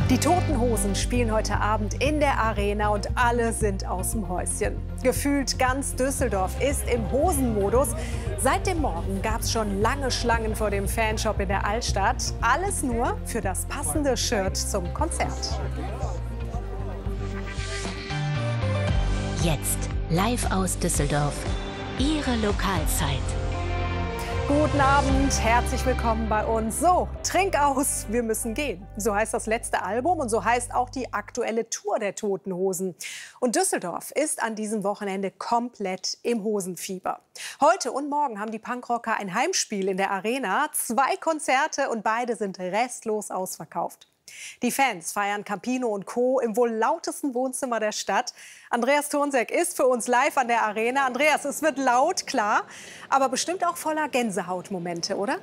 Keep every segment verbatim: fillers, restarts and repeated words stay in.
Die Toten Hosen spielen heute Abend in der Arena und alle sind aus dem Häuschen. Gefühlt ganz Düsseldorf ist im Hosenmodus. Seit dem Morgen gab es schon lange Schlangen vor dem Fanshop in der Altstadt. Alles nur für das passende Shirt zum Konzert. Jetzt live aus Düsseldorf. Ihre Lokalzeit. Guten Abend, herzlich willkommen bei uns. So, trink aus, wir müssen gehen. So heißt das letzte Album und so heißt auch die aktuelle Tour der Toten Hosen. Und Düsseldorf ist an diesem Wochenende komplett im Hosenfieber. Heute und morgen haben die Punkrocker ein Heimspiel in der Arena. Zwei Konzerte und beide sind restlos ausverkauft. Die Fans feiern Campino und Co. im wohl lautesten Wohnzimmer der Stadt. Andreas Thornseck ist für uns live an der Arena. Andreas, es wird laut, klar, aber bestimmt auch voller Gänsehautmomente, oder?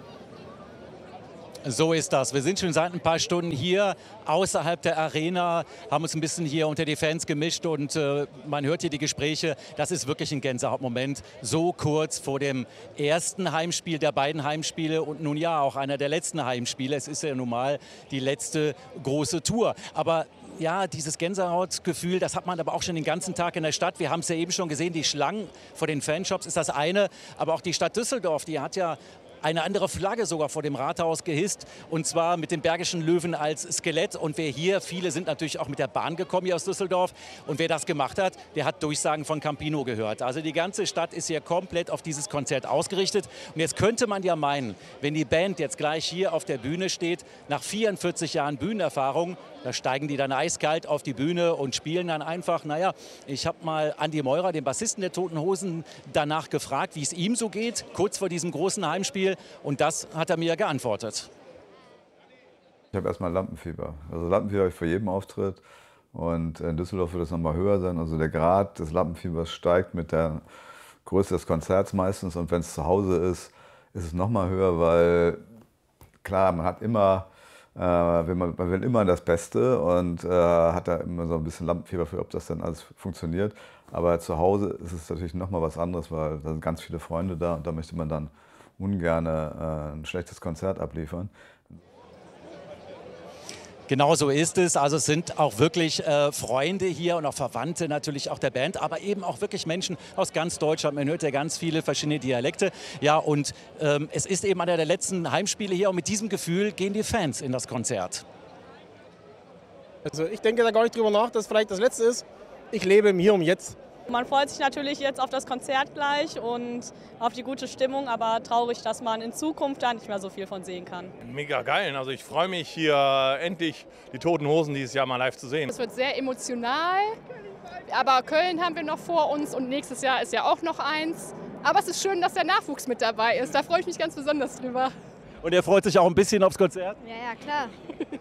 So ist das. Wir sind schon seit ein paar Stunden hier außerhalb der Arena, haben uns ein bisschen hier unter die Fans gemischt und äh, man hört hier die Gespräche. Das ist wirklich ein Gänsehautmoment, so kurz vor dem ersten Heimspiel der beiden Heimspiele und nun ja auch einer der letzten Heimspiele. Es ist ja nun mal die letzte große Tour. Aber ja, dieses Gänsehautgefühl, das hat man aber auch schon den ganzen Tag in der Stadt. Wir haben es ja eben schon gesehen, die Schlangen vor den Fanshops ist das eine, aber auch die Stadt Düsseldorf, die hat ja eine andere Flagge sogar vor dem Rathaus gehisst, und zwar mit dem Bergischen Löwen als Skelett. Und wer hier, viele sind natürlich auch mit der Bahn gekommen hier aus Düsseldorf, und wer das gemacht hat, der hat Durchsagen von Campino gehört. Also die ganze Stadt ist hier komplett auf dieses Konzert ausgerichtet. Und jetzt könnte man ja meinen, wenn die Band jetzt gleich hier auf der Bühne steht, nach vierundvierzig Jahren Bühnenerfahrung, da steigen die dann eiskalt auf die Bühne und spielen dann einfach. Naja, ich habe mal Andi Meurer, den Bassisten der Toten Hosen, danach gefragt, wie es ihm so geht, kurz vor diesem großen Heimspiel. Und das hat er mir geantwortet. Ich habe erstmal Lampenfieber. Also Lampenfieber habe ich vor jedem Auftritt. Und in Düsseldorf wird es noch mal höher sein. Also der Grad des Lampenfiebers steigt mit der Größe des Konzerts meistens. Und wenn es zu Hause ist, ist es noch mal höher, weil klar, man hat immer... Äh, man, man will immer das Beste und äh, hat da immer so ein bisschen Lampenfieber für, ob das dann alles funktioniert. Aber zu Hause ist es natürlich noch mal was anderes, weil da sind ganz viele Freunde da und da möchte man dann ungern äh, ein schlechtes Konzert abliefern. Genau so ist es. Also es sind auch wirklich äh, Freunde hier und auch Verwandte natürlich auch der Band, aber eben auch wirklich Menschen aus ganz Deutschland. Man hört ja ganz viele verschiedene Dialekte. Ja, und ähm, es ist eben einer der letzten Heimspiele hier und mit diesem Gefühl gehen die Fans in das Konzert. Also ich denke da gar nicht drüber nach, dass vielleicht das Letzte ist. Ich lebe im Hier und Jetzt. Man freut sich natürlich jetzt auf das Konzert gleich und auf die gute Stimmung, aber traurig, dass man in Zukunft da nicht mehr so viel von sehen kann. Mega geil, also ich freue mich hier endlich die Toten Hosen dieses Jahr mal live zu sehen. Es wird sehr emotional, aber Köln haben wir noch vor uns und nächstes Jahr ist ja auch noch eins. Aber es ist schön, dass der Nachwuchs mit dabei ist, da freue ich mich ganz besonders drüber. Und er freut sich auch ein bisschen aufs Konzert? Ja, ja, klar.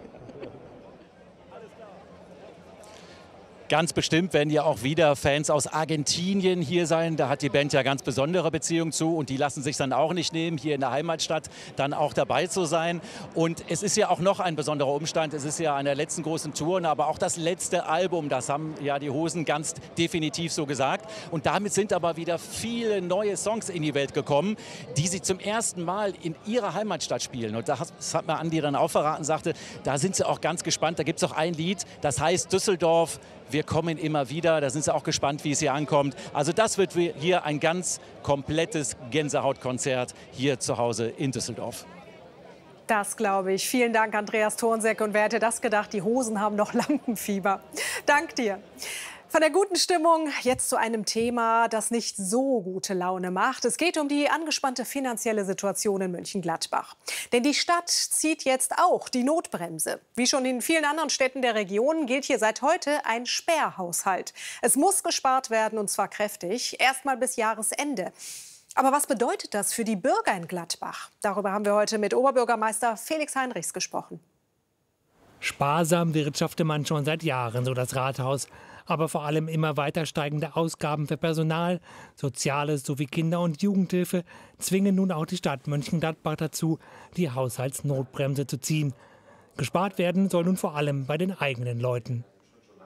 Ganz bestimmt werden ja auch wieder Fans aus Argentinien hier sein. Da hat die Band ja ganz besondere Beziehungen zu und die lassen sich dann auch nicht nehmen, hier in der Heimatstadt dann auch dabei zu sein. Und es ist ja auch noch ein besonderer Umstand. Es ist ja eine der letzten großen Touren, aber auch das letzte Album, das haben ja die Hosen ganz definitiv so gesagt. Und damit sind aber wieder viele neue Songs in die Welt gekommen, die sie zum ersten Mal in ihrer Heimatstadt spielen. Und das hat mir Andi dann auch verraten, sagte, da sind sie auch ganz gespannt. Da gibt es auch ein Lied, das heißt Düsseldorf, wir kommen immer wieder. Da sind sie auch gespannt, wie es hier ankommt. Also das wird hier ein ganz komplettes Gänsehautkonzert hier zu Hause in Düsseldorf. Das glaube ich. Vielen Dank, Andreas Thornseck. Und wer hätte das gedacht, die Hosen haben noch Lampenfieber. Dank dir. Von der guten Stimmung jetzt zu einem Thema, das nicht so gute Laune macht. Es geht um die angespannte finanzielle Situation in Mönchengladbach. Denn die Stadt zieht jetzt auch die Notbremse. Wie schon in vielen anderen Städten der Region gilt hier seit heute ein Sperrhaushalt. Es muss gespart werden, und zwar kräftig, erst mal bis Jahresende. Aber was bedeutet das für die Bürger in Gladbach? Darüber haben wir heute mit Oberbürgermeister Felix Heinrichs gesprochen. Sparsam wirtschafte man schon seit Jahren, so das Rathaus. Aber vor allem immer weiter steigende Ausgaben für Personal, Soziales sowie Kinder- und Jugendhilfe zwingen nun auch die Stadt Mönchengladbach dazu, die Haushaltsnotbremse zu ziehen. Gespart werden soll nun vor allem bei den eigenen Leuten.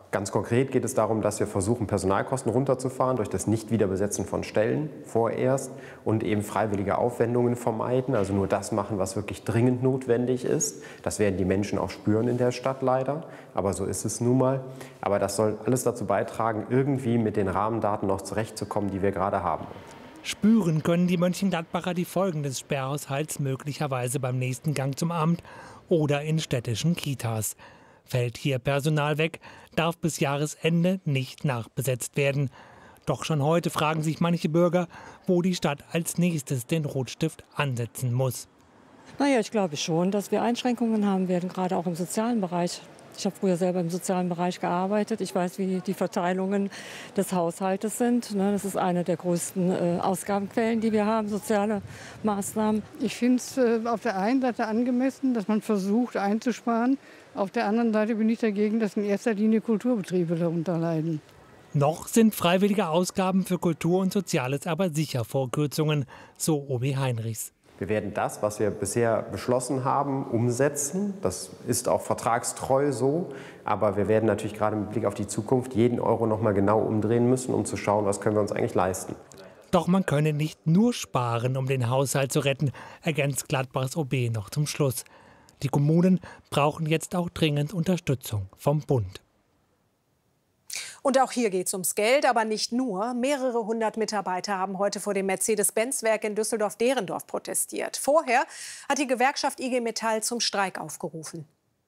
Ganz konkret geht es darum, dass wir versuchen, Personalkosten runterzufahren durch das Nichtwiederbesetzen von Stellen vorerst und eben freiwillige Aufwendungen vermeiden, also nur das machen, was wirklich dringend notwendig ist. Das werden die Menschen auch spüren in der Stadt leider, aber so ist es nun mal. Aber das soll alles dazu beitragen, irgendwie mit den Rahmendaten noch zurechtzukommen, die wir gerade haben. Spüren können die Mönchengladbacher die Folgen des Sperrhaushalts möglicherweise beim nächsten Gang zum Amt oder in städtischen Kitas. Fällt hier Personal weg, darf bis Jahresende nicht nachbesetzt werden. Doch schon heute fragen sich manche Bürger, wo die Stadt als nächstes den Rotstift ansetzen muss. Naja, ich glaube schon, dass wir Einschränkungen haben werden, gerade auch im sozialen Bereich. Ich habe früher selber im sozialen Bereich gearbeitet. Ich weiß, wie die Verteilungen des Haushaltes sind. Das ist eine der größten Ausgabenquellen, die wir haben, soziale Maßnahmen. Ich finde es auf der einen Seite angemessen, dass man versucht einzusparen. Auf der anderen Seite bin ich dagegen, dass in erster Linie Kulturbetriebe darunter leiden. Noch sind freiwillige Ausgaben für Kultur und Soziales aber sicher vor Kürzungen, so Obi Heinrichs. Wir werden das, was wir bisher beschlossen haben, umsetzen. Das ist auch vertragstreu so. Aber wir werden natürlich gerade mit Blick auf die Zukunft jeden Euro noch mal genau umdrehen müssen, um zu schauen, was können wir uns eigentlich leisten. Doch man könne nicht nur sparen, um den Haushalt zu retten, ergänzt Gladbachs O B noch zum Schluss. Die Kommunen brauchen jetzt auch dringend Unterstützung vom Bund. Und auch hier geht es ums Geld, aber nicht nur. Mehrere hundert Mitarbeiter haben heute vor dem Mercedes-Benz-Werk in Düsseldorf-Derendorf protestiert. Vorher hat die Gewerkschaft I G Metall zum Streik aufgerufen.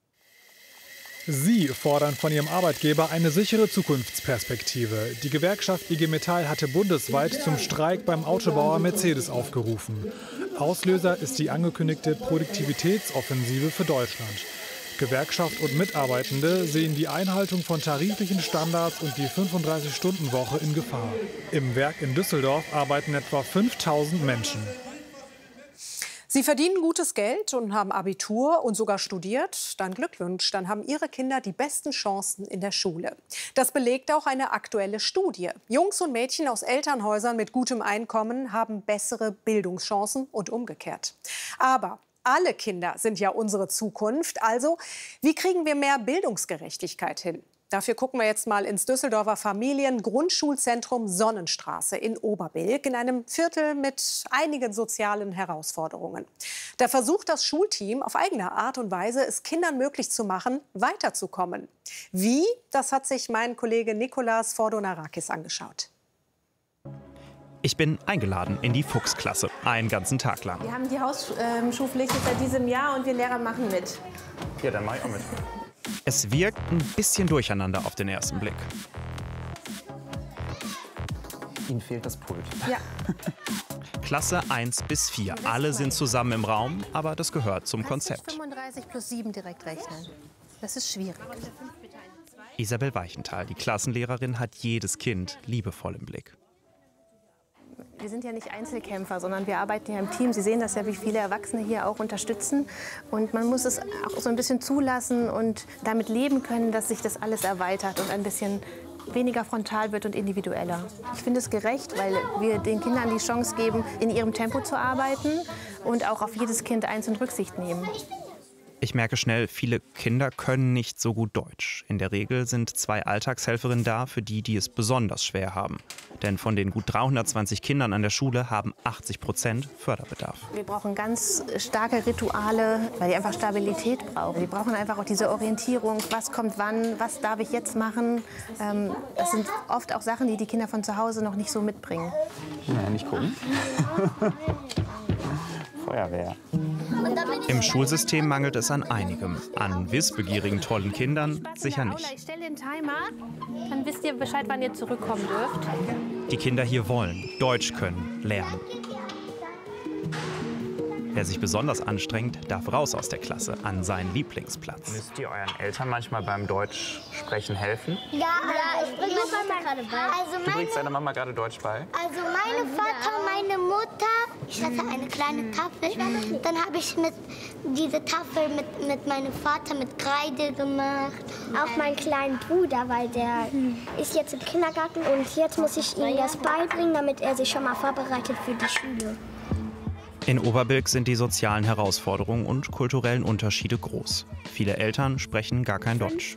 Sie fordern von ihrem Arbeitgeber eine sichere Zukunftsperspektive. Die Gewerkschaft I G Metall hatte bundesweit zum Streik beim Autobauer Mercedes aufgerufen. Auslöser ist die angekündigte Produktivitätsoffensive für Deutschland. Gewerkschaft und Mitarbeitende sehen die Einhaltung von tariflichen Standards und die fünfunddreißig-Stunden-Woche in Gefahr. Im Werk in Düsseldorf arbeiten etwa fünftausend Menschen. Sie verdienen gutes Geld und haben Abitur und sogar studiert. Dann Glückwunsch, dann haben Ihre Kinder die besten Chancen in der Schule. Das belegt auch eine aktuelle Studie. Jungs und Mädchen aus Elternhäusern mit gutem Einkommen haben bessere Bildungschancen und umgekehrt. Aber alle Kinder sind ja unsere Zukunft. Also, wie kriegen wir mehr Bildungsgerechtigkeit hin? Dafür gucken wir jetzt mal ins Düsseldorfer Familien-Grundschulzentrum Sonnenstraße in Oberbilk, in einem Viertel mit einigen sozialen Herausforderungen. Da versucht das Schulteam auf eigene Art und Weise, es Kindern möglich zu machen, weiterzukommen. Wie? Das hat sich mein Kollege Nikolas Fordonarakis angeschaut. Ich bin eingeladen in die Fuchsklasse, einen ganzen Tag lang. Wir haben die Hausschulpflicht seit diesem Jahr und wir Lehrer machen mit. Ja, dann mach ich auch mit. Es wirkt ein bisschen durcheinander auf den ersten Blick. Ihnen fehlt das Pult. Ja. Klasse eins bis vier. Alle sind zusammen im Raum, aber das gehört zum Konzept. fünfunddreißig plus sieben direkt rechnen. Das ist schwierig. Isabel Weichenthal, die Klassenlehrerin, hat jedes Kind liebevoll im Blick. Wir sind ja nicht Einzelkämpfer, sondern wir arbeiten ja im Team. Sie sehen das ja, wie viele Erwachsene hier auch unterstützen. Und man muss es auch so ein bisschen zulassen und damit leben können, dass sich das alles erweitert und ein bisschen weniger frontal wird und individueller. Ich finde es gerecht, weil wir den Kindern die Chance geben, in ihrem Tempo zu arbeiten und auch auf jedes Kind einzeln Rücksicht nehmen. Ich merke schnell, viele Kinder können nicht so gut Deutsch. In der Regel sind zwei Alltagshelferinnen da für die, die es besonders schwer haben. Denn von den gut dreihundertzwanzig Kindern an der Schule haben achtzig Prozent Förderbedarf. Wir brauchen ganz starke Rituale, weil die einfach Stabilität brauchen. Wir brauchen einfach auch diese Orientierung, was kommt wann, was darf ich jetzt machen. Das sind oft auch Sachen, die die Kinder von zu Hause noch nicht so mitbringen. Ja, nicht gucken. Feuerwehr. Im Schulsystem mangelt es an einigem. An wissbegierigen, tollen Kindern sicher nicht. Ich stelle den Timer, dann wisst ihr Bescheid, wann ihr zurückkommen dürft. Die Kinder hier wollen Deutsch können, lernen. Wer sich besonders anstrengt, darf raus aus der Klasse an seinen Lieblingsplatz. Müsst ihr euren Eltern manchmal beim Deutschsprechen helfen? Ja, ja, ich bringe meine Mama gerade bei. Also du bringst deiner Mama gerade Deutsch bei? Also meine Vater, meine Mutter, ich hatte eine kleine Tafel. Dann habe ich mit diese Tafel mit, mit meinem Vater mit Kreide gemacht. Auch meinen kleinen Bruder, weil der ist jetzt im Kindergarten und jetzt muss ich ihm das beibringen, damit er sich schon mal vorbereitet für die Schule. In Oberbilk sind die sozialen Herausforderungen und kulturellen Unterschiede groß. Viele Eltern sprechen gar kein Deutsch.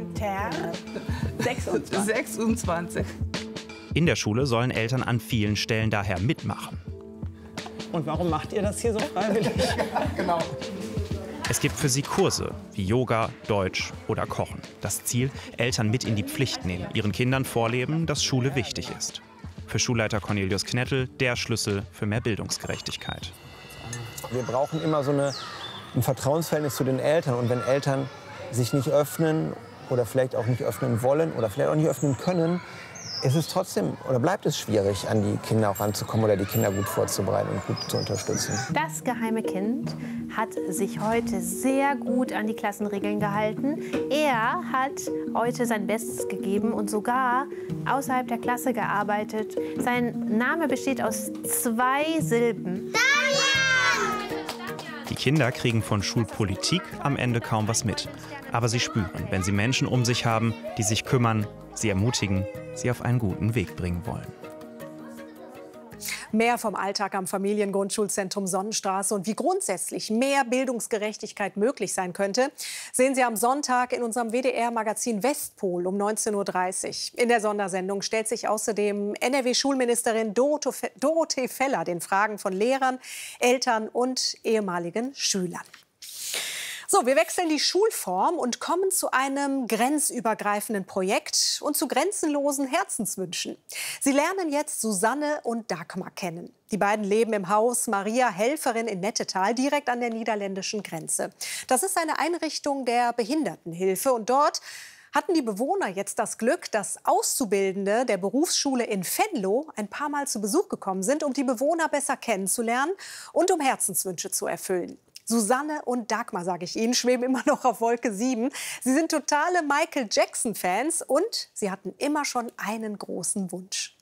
sechsundzwanzig. In der Schule sollen Eltern an vielen Stellen daher mitmachen. Und warum macht ihr das hier so freiwillig? Genau. Es gibt für sie Kurse wie Yoga, Deutsch oder Kochen. Das Ziel, Eltern mit in die Pflicht nehmen, ihren Kindern vorleben, dass Schule wichtig ist. Für Schulleiter Cornelius Knettel der Schlüssel für mehr Bildungsgerechtigkeit. Wir brauchen immer so eine, ein Vertrauensverhältnis zu den Eltern. Und wenn Eltern sich nicht öffnen oder vielleicht auch nicht öffnen wollen oder vielleicht auch nicht öffnen können, ist es trotzdem oder bleibt es schwierig, an die Kinder auch ranzukommen oder die Kinder gut vorzubereiten und gut zu unterstützen. Das geheime Kind hat sich heute sehr gut an die Klassenregeln gehalten. Er hat heute sein Bestes gegeben und sogar außerhalb der Klasse gearbeitet. Sein Name besteht aus zwei Silben. Die Kinder kriegen von Schulpolitik am Ende kaum was mit. Aber sie spüren, wenn sie Menschen um sich haben, die sich kümmern, sie ermutigen, sie auf einen guten Weg bringen wollen. Mehr vom Alltag am Familiengrundschulzentrum Sonnenstraße und wie grundsätzlich mehr Bildungsgerechtigkeit möglich sein könnte, sehen Sie am Sonntag in unserem W D R-Magazin Westpol um neunzehn Uhr dreißig. In der Sondersendung stellt sich außerdem N R W-Schulministerin Dorothee Feller den Fragen von Lehrern, Eltern und ehemaligen Schülern. So, wir wechseln die Schulform und kommen zu einem grenzübergreifenden Projekt und zu grenzenlosen Herzenswünschen. Sie lernen jetzt Susanne und Dagmar kennen. Die beiden leben im Haus Maria Helferin in Nettetal, direkt an der niederländischen Grenze. Das ist eine Einrichtung der Behindertenhilfe und dort hatten die Bewohner jetzt das Glück, dass Auszubildende der Berufsschule in Venlo ein paar Mal zu Besuch gekommen sind, um die Bewohner besser kennenzulernen und um Herzenswünsche zu erfüllen. Susanne und Dagmar, sage ich Ihnen, schweben immer noch auf Wolke sieben. Sie sind totale Michael Jackson-Fans und sie hatten immer schon einen großen Wunsch.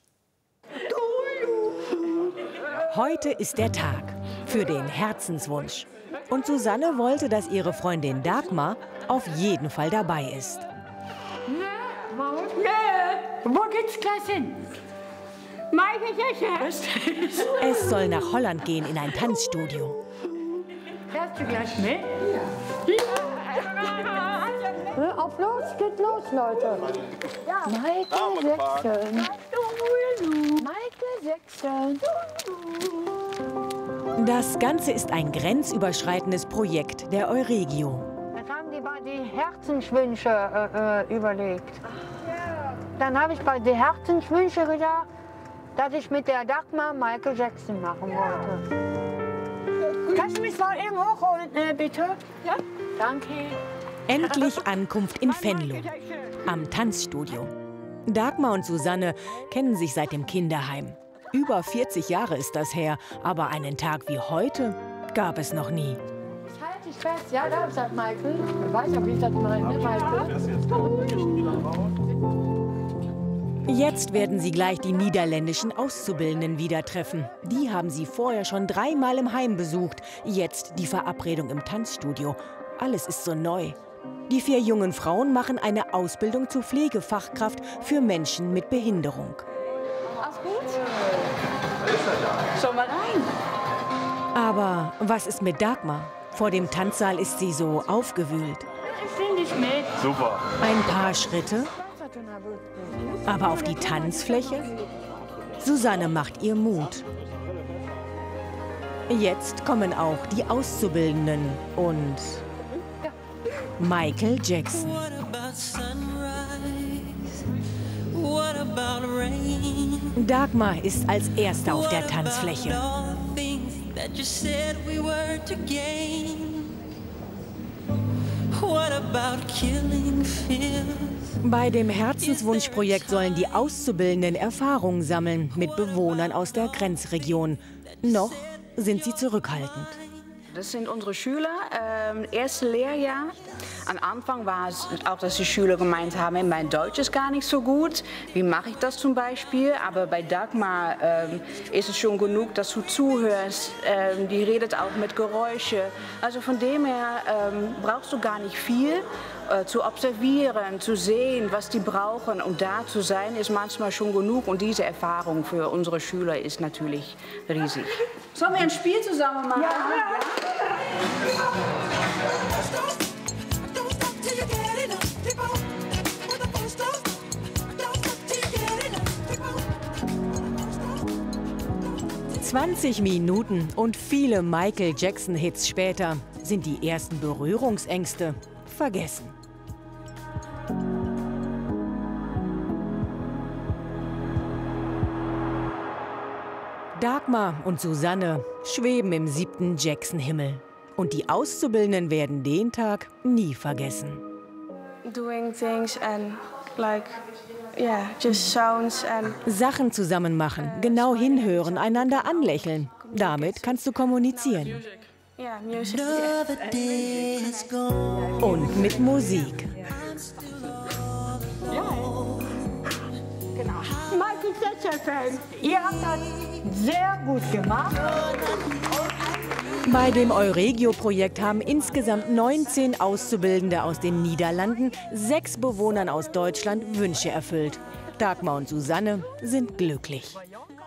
Heute ist der Tag für den Herzenswunsch. Und Susanne wollte, dass ihre Freundin Dagmar auf jeden Fall dabei ist. Wo geht's gleich hin? Michael Jackson. Es soll nach Holland gehen in ein Tanzstudio. Fährst du gleich mit? Ja. Auf los, geht los, Leute. Ja. Michael Jackson. Michael Jackson. Das Ganze ist ein grenzüberschreitendes Projekt der Euregio. Jetzt haben die bei die Herzenswünsche äh, überlegt. Dann habe ich bei den Herzenswünschen gedacht, dass ich mit der Dagmar Michael Jackson machen wollte. Kannst du mich mal eben hochholen, äh, bitte? Ja, danke. Endlich Ankunft in Venlo, am Tanzstudio. Dagmar und Susanne kennen sich seit dem Kinderheim. Über vierzig Jahre ist das her, aber einen Tag wie heute gab es noch nie. Ich halte dich fest, ja, da ist das Michael. Ich weiß ja, wie ich das meine, ne, Michael? Jetzt werden sie gleich die niederländischen Auszubildenden wieder treffen. Die haben sie vorher schon dreimal im Heim besucht. Jetzt die Verabredung im Tanzstudio. Alles ist so neu. Die vier jungen Frauen machen eine Ausbildung zur Pflegefachkraft für Menschen mit Behinderung. Alles gut? Schon mal rein. Aber was ist mit Dagmar? Vor dem Tanzsaal ist sie so aufgewühlt. Ich nehme dich mit. Super. Ein paar Schritte. Aber auf die Tanzfläche? Susanne macht ihr Mut. Jetzt kommen auch die Auszubildenden und Michael Jackson. Dagmar ist als Erste auf der Tanzfläche. Bei dem Herzenswunschprojekt sollen die Auszubildenden Erfahrungen sammeln mit Bewohnern aus der Grenzregion. Noch sind sie zurückhaltend. Das sind unsere Schüler, ähm, erste Lehrjahr. Am Anfang war es auch, dass die Schüler gemeint haben, mein Deutsch ist gar nicht so gut. Wie mache ich das zum Beispiel? Aber bei Dagmar ähm, ist es schon genug, dass du zuhörst. Ähm, die redet auch mit Geräusche. Also von dem her ähm, brauchst du gar nicht viel. äh, zu observieren, zu sehen, was die brauchen. Und da zu sein, ist manchmal schon genug. Und diese Erfahrung für unsere Schüler ist natürlich riesig. Sollen wir ein Spiel zusammen machen? Ja. zwanzig Minuten und viele Michael Jackson-Hits später sind die ersten Berührungsängste vergessen. Dagmar und Susanne schweben im siebten Jackson-Himmel. Und die Auszubildenden werden den Tag nie vergessen. Doing things and like, yeah, just sounds and Sachen zusammen machen, genau hinhören, einander anlächeln. Damit kannst du kommunizieren. yeah, music. Und mit Musik. Genau. Michael Jackson-Fan, ihr habt das sehr gut gemacht. Bei dem Euregio-Projekt haben insgesamt neunzehn Auszubildende aus den Niederlanden sechs Bewohnern aus Deutschland Wünsche erfüllt. Dagmar und Susanne sind glücklich.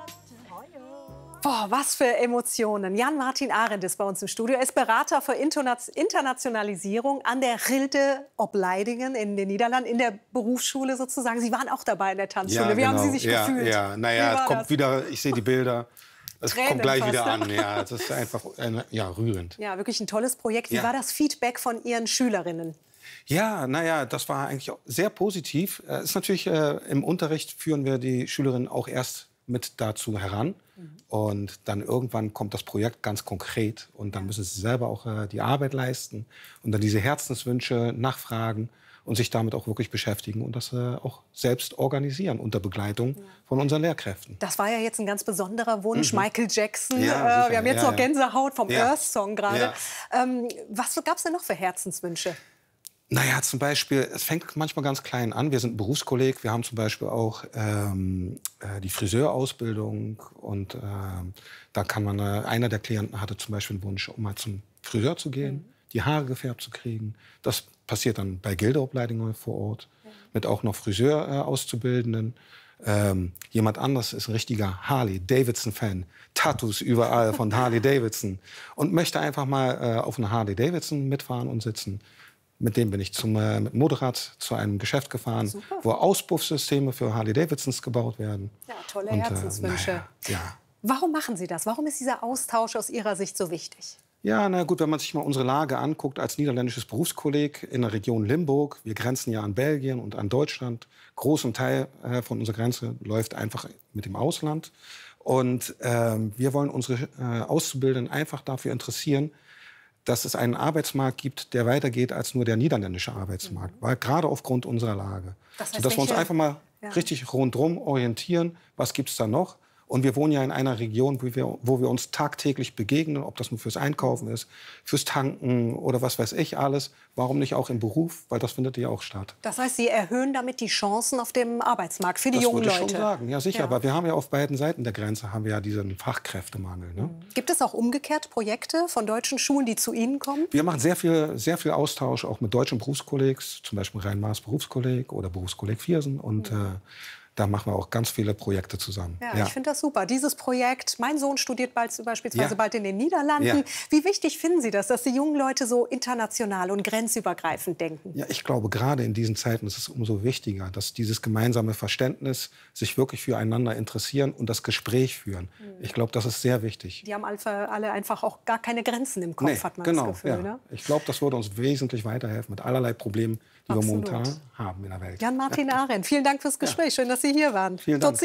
Boah, was für Emotionen. Jan-Martin Arendt ist bei uns im Studio. Er ist Berater für Internationalisierung an der Rilde Opleidingen in den Niederlanden, in der Berufsschule sozusagen. Sie waren auch dabei in der Tanzschule. Ja, Wie genau. haben Sie sich ja, gefühlt? Ja, naja, es kommt das? wieder, ich sehe die Bilder. Es Tränen kommt gleich fast, wieder ne? an. Ja, es ist einfach äh, ja, rührend. Ja, wirklich ein tolles Projekt. Wie Ja. war das Feedback von Ihren Schülerinnen? Ja, naja, das war eigentlich auch sehr positiv. Es ist natürlich, äh, im Unterricht führen wir die Schülerinnen auch erst mit dazu heran. Mhm. Und dann irgendwann kommt das Projekt ganz konkret. Und dann müssen sie selber auch äh, die Arbeit leisten und dann diese Herzenswünsche nachfragen und sich damit auch wirklich beschäftigen und das äh, auch selbst organisieren unter Begleitung ja. von unseren Lehrkräften. Das war ja jetzt ein ganz besonderer Wunsch, mhm. Michael Jackson. Ja, äh, wir haben jetzt ja, noch Gänsehaut vom ja. Earth-Song gerade. Ja. Ähm, was gab es denn noch für Herzenswünsche? Naja, zum Beispiel, es fängt manchmal ganz klein an. Wir sind ein Berufskolleg. Wir haben zum Beispiel auch ähm, äh, die Friseurausbildung. Und äh, da kann man, äh, einer der Klienten hatte zum Beispiel einen Wunsch, um mal zum Friseur zu gehen, mhm. die Haare gefärbt zu kriegen. Das passiert dann bei Gildeopleidungen vor Ort, mhm. mit auch noch Friseur-Auszubildenden. Ähm, jemand anderes ist ein richtiger Harley-Davidson-Fan. Tattoos überall von Harley-Davidson. Und möchte einfach mal äh, auf einer Harley-Davidson mitfahren und sitzen. Mit dem bin ich zum, äh, mit Motorrad zu einem Geschäft gefahren, Super. wo Auspuffsysteme für Harley-Davidsons gebaut werden. Ja, tolle Und, Herzenswünsche. Äh, naja, ja. Warum machen Sie das? Warum ist dieser Austausch aus Ihrer Sicht so wichtig? Ja, na gut, wenn man sich mal unsere Lage anguckt als niederländisches Berufskolleg in der Region Limburg. Wir grenzen ja an Belgien und an Deutschland. Großen Teil äh, von unserer Grenze läuft einfach mit dem Ausland. Und ähm, wir wollen unsere äh, Auszubildenden einfach dafür interessieren, dass es einen Arbeitsmarkt gibt, der weitergeht als nur der niederländische Arbeitsmarkt. Mhm. Weil gerade aufgrund unserer Lage. Das heißt, sodass wir uns einfach mal ja. richtig rundherum orientieren, was gibt es da noch. Und wir wohnen ja in einer Region, wo wir, wo wir uns tagtäglich begegnen, ob das nur fürs Einkaufen ist, fürs Tanken oder was weiß ich alles. Warum nicht auch im Beruf? Weil das findet ja auch statt. Das heißt, Sie erhöhen damit die Chancen auf dem Arbeitsmarkt für die jungen Leute? Das würde ich schon sagen, ja sicher. Ja. Aber wir haben ja auf beiden Seiten der Grenze haben wir ja diesen Fachkräftemangel. Ne? Gibt es auch umgekehrt Projekte von deutschen Schulen, die zu Ihnen kommen? Wir machen sehr viel, sehr viel Austausch auch mit deutschen Berufskollegs, zum Beispiel Rhein-Maas Berufskolleg oder Berufskolleg Viersen. Und mhm. äh, da machen wir auch ganz viele Projekte zusammen. Ja, ja. ich finde das super. Dieses Projekt, mein Sohn studiert bald, beispielsweise ja. bald in den Niederlanden. Ja. Wie wichtig finden Sie das, dass die jungen Leute so international und grenzübergreifend denken? Ja, ich glaube, gerade in diesen Zeiten ist es umso wichtiger, dass dieses gemeinsame Verständnis, sich wirklich füreinander interessieren und das Gespräch führen. Mhm. Ich glaube, das ist sehr wichtig. Die haben alle einfach auch gar keine Grenzen im Kopf, nee, hat man genau, das Gefühl. Ja. Ne? Ich glaube, das würde uns wesentlich weiterhelfen mit allerlei Problemen, die Absolut. wir momentan haben in der Welt. Jan-Martin Arendt, vielen Dank fürs Gespräch. Ja. Schön, dass Sie hier waren. Vielen Dank.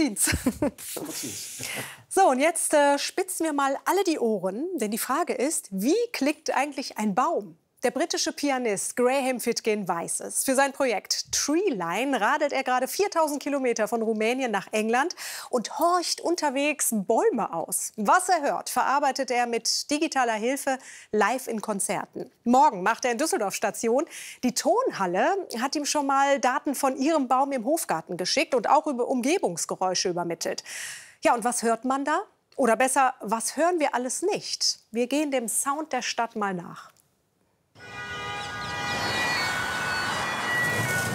So, und jetzt äh, spitzen wir mal alle die Ohren, denn die Frage ist, wie klickt eigentlich ein Baum? Der britische Pianist Graham Fitkin weiß es. Für sein Projekt Treeline radelt er gerade viertausend Kilometer von Rumänien nach England und horcht unterwegs Bäume aus. Was er hört, verarbeitet er mit digitaler Hilfe live in Konzerten. Morgen macht er in Düsseldorf Station. Die Tonhalle hat ihm schon mal Daten von ihrem Baum im Hofgarten geschickt und auch über Umgebungsgeräusche übermittelt. Ja, und was hört man da? Oder besser, was hören wir alles nicht? Wir gehen dem Sound der Stadt mal nach.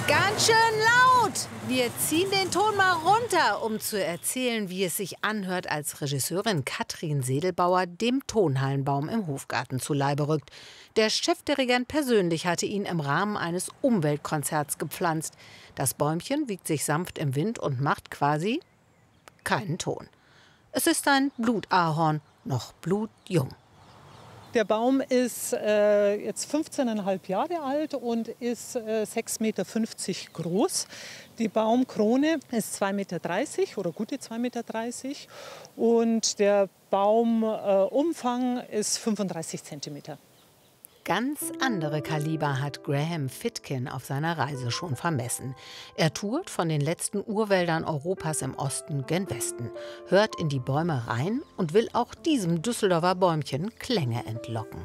Ganz schön laut! Wir ziehen den Ton mal runter, um zu erzählen, wie es sich anhört, als Regisseurin Katrin Sedelbauer dem Tonhallenbaum im Hofgarten zu Leibe rückt. Der Chefdirigent persönlich hatte ihn im Rahmen eines Umweltkonzerts gepflanzt. Das Bäumchen wiegt sich sanft im Wind und macht quasi keinen Ton. Es ist ein Blutahorn, noch blutjung. Der Baum ist äh, jetzt fünfzehn Komma fünf Jahre alt und ist äh, sechs Meter fünfzig groß. Die Baumkrone ist zwei Meter dreißig oder gute zwei Meter dreißig und der Baumumfang äh, ist fünfunddreißig Zentimeter. Ganz andere Kaliber hat Graham Fitkin auf seiner Reise schon vermessen. Er tourt von den letzten Urwäldern Europas im Osten gen Westen, hört in die Bäume rein und will auch diesem Düsseldorfer Bäumchen Klänge entlocken.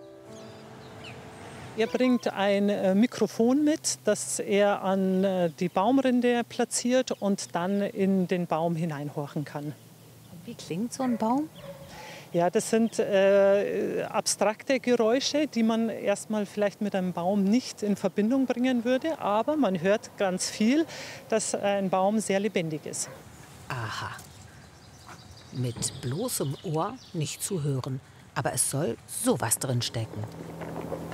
Er bringt ein äh, Mikrofon mit, das er an äh, die Baumrinde platziert und dann in den Baum hineinhorchen kann. Wie klingt so ein Baum? Ja, das sind äh, abstrakte Geräusche, die man erstmal vielleicht mit einem Baum nicht in Verbindung bringen würde. Aber man hört ganz viel, dass ein Baum sehr lebendig ist. Aha. Mit bloßem Ohr nicht zu hören. Aber es soll sowas drin stecken.